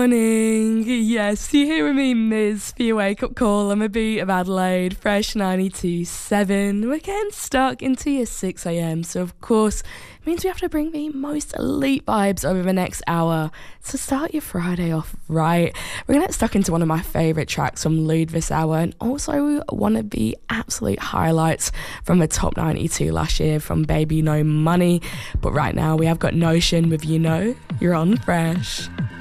Morning. Yes, you here with me, Miz, for your wake-up call on the beat of Adelaide, Fresh 92.7. We're getting stuck into your 6am, so of course it means we have to bring the most elite vibes over the next hour to start your Friday off right. We're going to get stuck into one of my favourite tracks from Lude this hour, and also one of the absolute highlights from the top 92 last year from Baby No Money. But right now we have got Notion with You Know You're on Fresh.